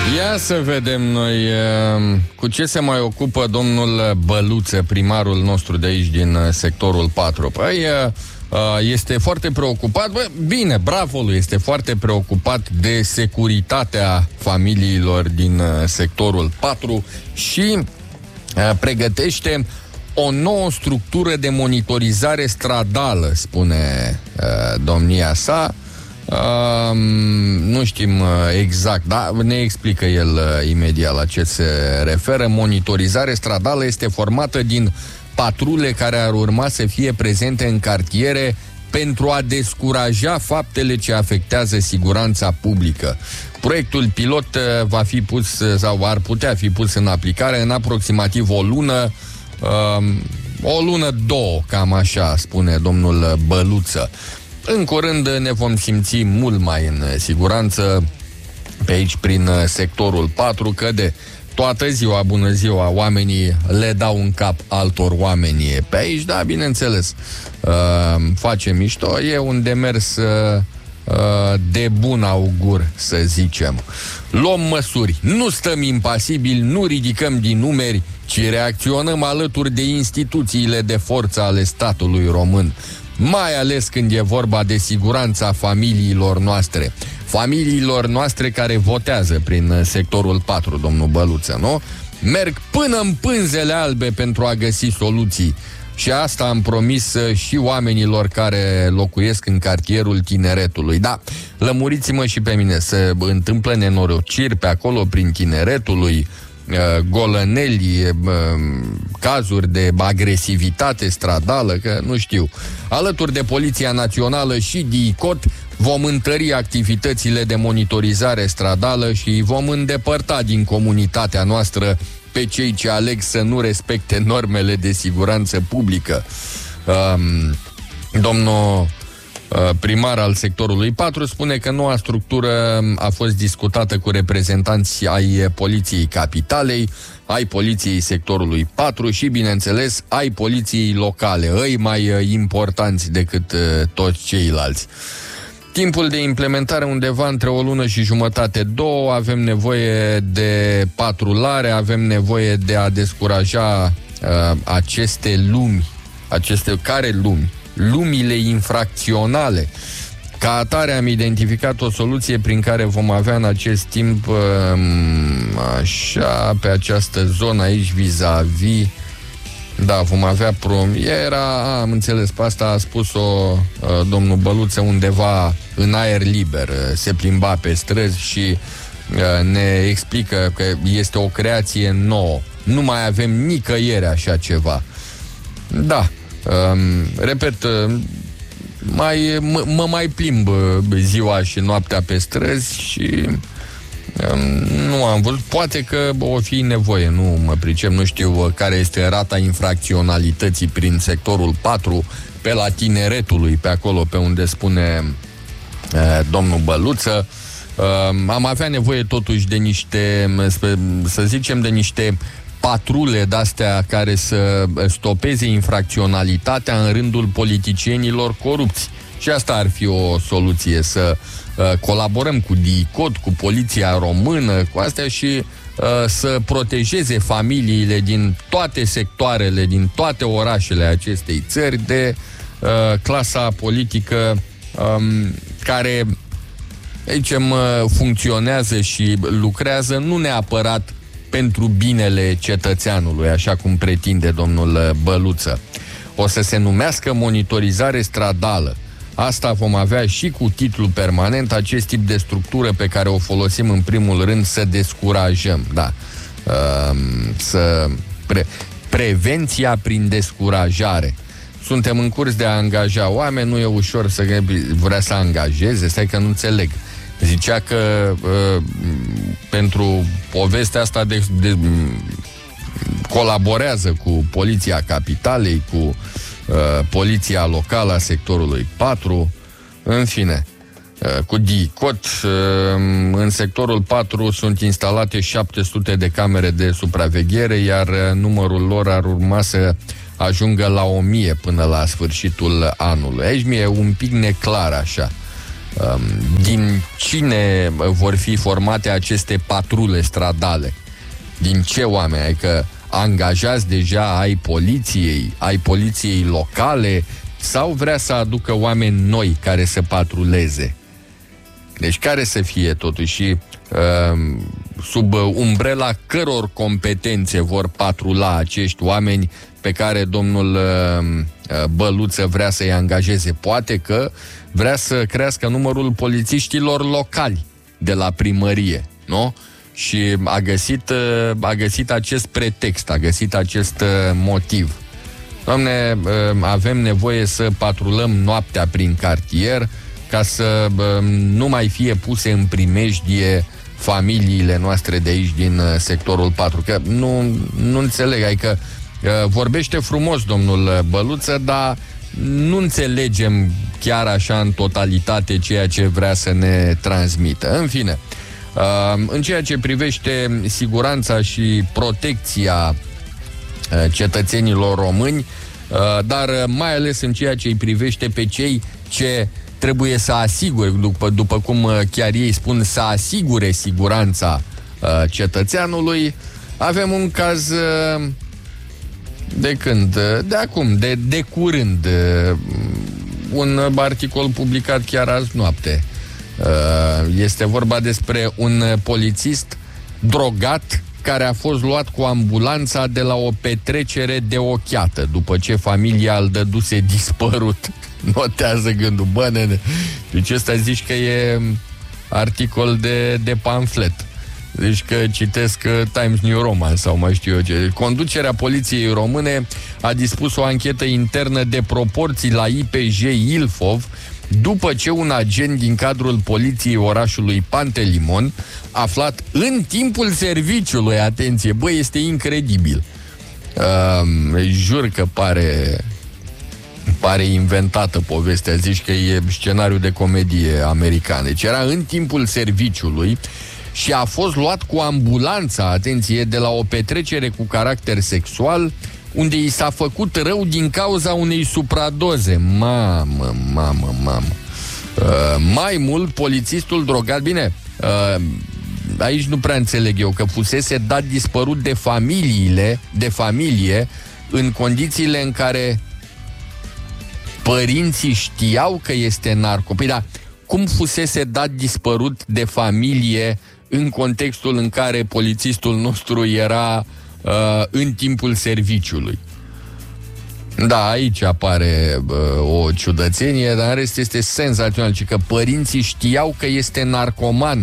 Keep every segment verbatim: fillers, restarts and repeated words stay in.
Ia să vedem noi cu ce se mai ocupă domnul Băluță, primarul nostru de aici din sectorul patru. Păi este foarte preocupat, bă, bine, bravo lui, este foarte preocupat de securitatea familiilor din sectorul patru și pregătește o nouă structură de monitorizare stradală, spune domnia sa. Uh, nu știm exact, dar ne explică el uh, imediat la ce se referă. Monitorizare stradală este formată din patrule care ar urma să fie prezente în cartiere pentru a descuraja faptele ce afectează siguranța publică. Proiectul pilot uh, va fi pus uh, sau ar putea fi pus în aplicare în aproximativ o lună, uh, o lună, două, cam așa spune domnul Băluță. În curând ne vom simți mult mai în siguranță pe aici, prin sectorul patru, că de toată ziua, bună ziua, oamenii le dau în cap altor oameni pe aici, da, bineînțeles, uh, face mișto, e un demers uh, de bun augur, să zicem. Luăm măsuri, nu stăm impasibili, nu ridicăm din numeri, ci reacționăm alături de instituțiile de forță ale statului român, mai ales când e vorba de siguranța familiilor noastre. Familiilor noastre care votează prin sectorul patru, domnul Băluță, nu? Merg până în pânzele albe pentru a găsi soluții. Și asta am promis și oamenilor care locuiesc în cartierul Tineretului. Da, lămuriți-mă și pe mine, se întâmplă nenorociri pe acolo prin Tineretului, golăneli, cazuri de agresivitate stradală, că nu știu. Alături de Poliția Națională și D I C O T vom întări activitățile de monitorizare stradală și vom îndepărta din comunitatea noastră pe cei ce aleg să nu respecte normele de siguranță publică. Um, domnul primar al sectorului patru spune că noua structură a fost discutată cu reprezentanți ai Poliției Capitalei, ai Poliției sectorului patru și, bineînțeles, ai Poliției locale, ei mai importanți decât toți ceilalți. Timpul de implementare undeva între o lună și jumătate, două, avem nevoie de patrulare, avem nevoie de a descuraja uh, aceste lumi, aceste care lumi? Lumile infracționale. Ca atare am identificat o soluție prin care vom avea în acest timp așa, pe această zonă aici vis-a-vis, da, vom avea prom... Era, a, am înțeles, pe asta a spus-o domnul Băluță undeva în aer liber, se plimba pe străzi și ne explică că este o creație nouă. Nu mai avem nicăieri așa ceva. Da. Um, repet, mai, m- mă mai plimb ziua și noaptea pe străzi și um, nu am văzut, poate că o fi nevoie, nu mă pricep, nu știu care este rata infracționalității prin sectorul patru, pe la Tineretului, pe acolo, pe unde spune uh, domnul Băluță. Uh, am avea nevoie totuși de niște, să zicem, de niște patrule de-astea care să stopeze infracționalitatea în rândul politicienilor corupți. Și asta ar fi o soluție, să uh, colaborăm cu D I C O T, cu Poliția Română, cu astea și uh, să protejeze familiile din toate sectoarele, din toate orașele acestei țări de uh, clasa politică um, care, zicem, uh, funcționează și lucrează nu neapărat pentru binele cetățeanului, așa cum pretinde domnul Băluță. O să se numească monitorizare stradală. Asta vom avea și cu titlu permanent, acest tip de structură pe care o folosim în primul rând să descurajăm. Da. Să pre... Prevenția prin descurajare. Suntem în curs de a angaja oameni, nu e ușor să vrea să angajeze, stai că nu înțeleg. Zicea că uh, pentru povestea asta de, de, colaborează cu Poliția Capitalei, cu uh, Poliția locală a sectorului patru, în fine, uh, cu D I C O T. Uh, în sectorul patru sunt instalate șapte sute de camere de supraveghere, iar numărul lor ar urma să ajungă la o mie până la sfârșitul anului. Aici mi-e un pic neclar așa. din cine vor fi formate aceste patrule stradale? Din ce oameni? Adică angajați deja ai poliției, ai poliției locale, sau vrea să aducă oameni noi care să patruleze? Deci care să fie totuși sub umbrela căror competențe vor patrula acești oameni pe care domnul Băluță vrea să-i angajeze? Poate că vrea să crească numărul polițiștilor locali de la primărie, nu? Și a găsit, a găsit acest pretext, a găsit acest motiv. Doamne, avem nevoie să patrulăm noaptea prin cartier ca să nu mai fie puse în primejdie familiile noastre de aici din sectorul patru. Că nu, nu înțeleg, adică vorbește frumos domnul Băluță, dar nu înțelegem chiar așa în totalitate ceea ce vrea să ne transmită. În fine, în ceea ce privește siguranța și protecția cetățenilor români, dar mai ales în ceea ce îi privește pe cei ce trebuie să asigure, după, după cum chiar ei spun, să asigure siguranța cetățeanului, avem un caz de când? De acum, de, de curând, un articol publicat chiar azi noapte. Este vorba despre un polițist drogat care a fost luat cu ambulanța de la o petrecere de ochiată, după ce familia îl dăduse dispărut. Notează gândul, bă, nene, deci ăsta zici că e articol de, de pamflet. Deci că citesc Times New Roman sau mai știu eu ce. Conducerea poliției române a dispus o anchetă internă de proporții la I P J Ilfov după ce un agent din cadrul poliției orașului Pantelimon, aflat în timpul serviciului, atenție, bă, este incredibil. Uh, jur că pare... Pare inventată povestea, zici că e scenariu de comedie americană. Deci era în timpul serviciului și a fost luat cu ambulanța, atenție, de la o petrecere cu caracter sexual, unde i s-a făcut rău din cauza unei supradoze. Mamă, mamă, mamă. Uh, mai mult, polițistul drogat, bine, uh, aici nu prea înțeleg eu, că fusese dat dispărut de familiile, de familie, în condițiile în care părinții știau că este narco. Păi da, cum fusese dat dispărut de familie în contextul în care polițistul nostru era uh, în timpul serviciului? Da, aici apare uh, o ciudățenie, dar în rest este senzațional, ci că părinții știau că este narcoman.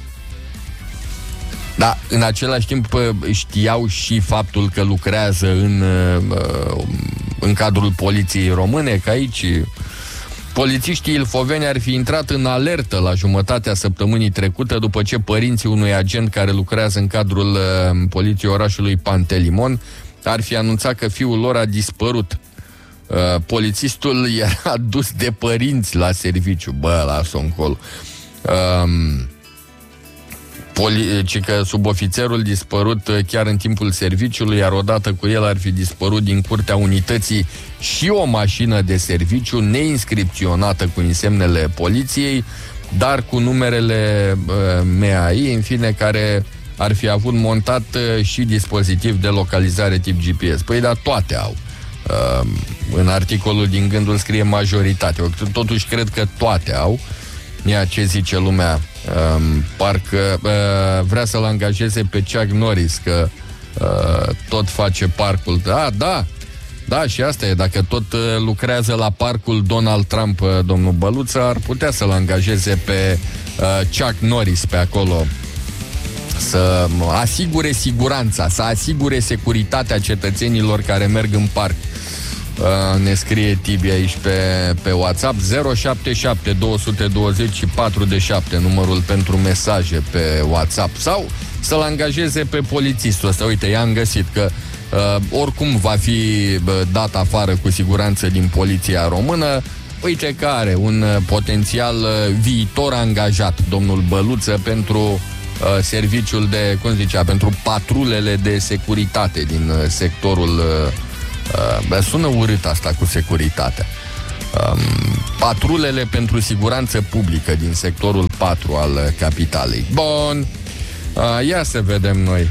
Da, în același timp știau și faptul că lucrează în, uh, în cadrul poliției române, că aici polițiștii ilfoveni ar fi intrat în alertă la jumătatea săptămânii trecute după ce părinții unui agent care lucrează în cadrul uh, poliției orașului Pantelimon ar fi anunțat că fiul lor a dispărut. Uh, polițistul era dus de părinți la serviciu. Bă, lasă-o încolo. Uh, Poli- ci că subofițerul dispărut chiar în timpul serviciului, iar odată cu el ar fi dispărut din curtea unității și o mașină de serviciu neinscripționată cu insemnele poliției, dar cu numerele uh, M A I, în fine, care ar fi avut montat uh, și dispozitiv de localizare tip G P S. Păi, dar toate au. Uh, în articolul din Gândul scrie majoritate. Eu totuși cred că toate au. Ia ce zice lumea. Um, parcă uh, vrea să-l angajeze pe Chuck Norris, că uh, tot face parcul. Da, da, da, și asta e. Dacă tot uh, lucrează la parcul Donald Trump, uh, domnul Băluță, ar putea să-l angajeze pe uh, Chuck Norris pe acolo, să asigure siguranța, să asigure securitatea cetățenilor care merg în parc. Uh, ne scrie Tibi aici pe, pe WhatsApp zero șapte șapte doi doi zero patru șapte, numărul pentru mesaje pe WhatsApp, sau să-l angajeze pe polițistul ăsta. Uite, i-am găsit că uh, oricum va fi uh, dat afară cu siguranță din poliția română. Uite că are un uh, potențial uh, viitor angajat, domnul Băluță, pentru uh, serviciul de, cum zicea, pentru patrulele de securitate din uh, sectorul uh, Uh, sună urât asta cu securitatea. Um, patrulele pentru siguranță publică din sectorul patru al capitalei. Bun, uh, ia să vedem noi.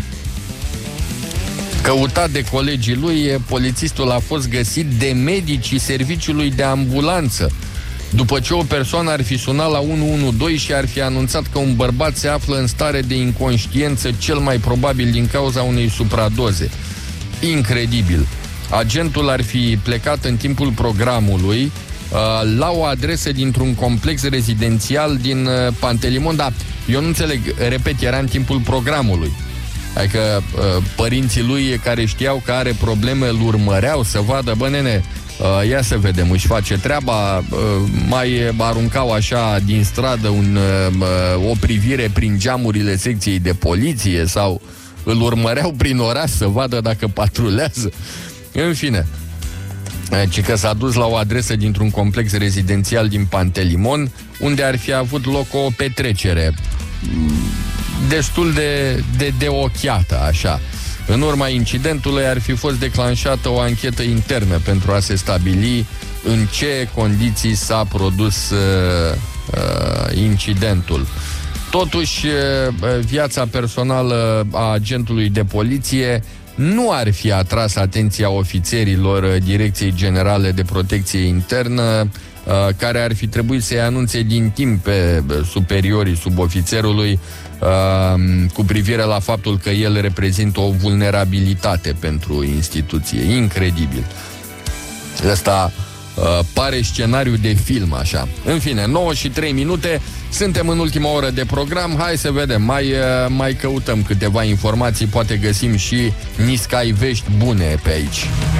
Căutat de colegii lui, polițistul a fost găsit de medicii serviciului de ambulanță, după ce o persoană ar fi sunat la unu unu doi și ar fi anunțat că un bărbat se află în stare de inconștiență, cel mai probabil din cauza unei supradoze. Incredibil. Agentul ar fi plecat în timpul programului uh, la o adresă dintr-un complex rezidențial din uh, Pantelimon, dar eu nu înțeleg, repet, era în timpul programului. Adică uh, părinții lui care știau că are probleme îl urmăreau să vadă, bă nene, uh, ia să vedem, își face treaba, uh, mai aruncau așa din stradă un, uh, o privire prin geamurile secției de poliție sau îl urmăreau prin oraș să vadă dacă patrulează. În fine, ci că s-a dus la o adresă dintr-un complex rezidențial din Pantelimon, unde ar fi avut loc o petrecere destul de, de, de ochiată, așa. În urma incidentului ar fi fost declanșată o anchetă internă pentru a se stabili în ce condiții s-a produs uh, uh, incidentul. Totuși, uh, viața personală a agentului de poliție nu ar fi atras atenția ofițerilor Direcției Generale de Protecție Internă, care ar fi trebuit să-i anunțe din timp pe superiorii subofițerului cu privire la faptul că el reprezintă o vulnerabilitate pentru instituție. Incredibil. Ăsta uh, pare scenariu de film, așa. În fine, nouă și trei minute, suntem în ultima oră de program. Hai să vedem, mai, uh, mai căutăm câteva informații, poate găsim și niscai vești bune pe aici.